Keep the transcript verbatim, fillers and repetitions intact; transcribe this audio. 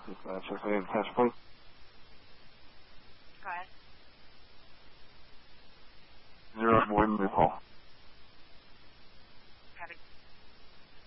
Uh, check my name, cash, please. Go ahead.